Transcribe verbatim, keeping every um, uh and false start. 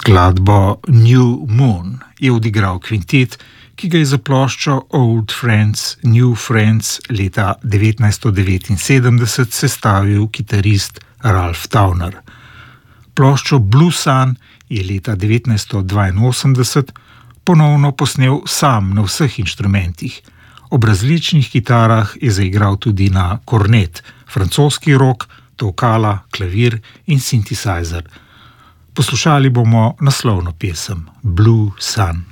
Skladbo New Moon je odigral kvintet, ki ga je za ploščo Old Friends, New Friends leta devetnajststo devetinsedemdeset sestavil kitarist Ralph Towner. Ploščo Blue Sun je leta devetnajststo dvainosemdeset ponovno posnel sam na vseh inštrumentih. Ob različnih kitarah je zaigral tudi na kornet, francoski rok, tolkala, klavir in sintesizer. Poslušali bomo naslovno pesem Blue Sun.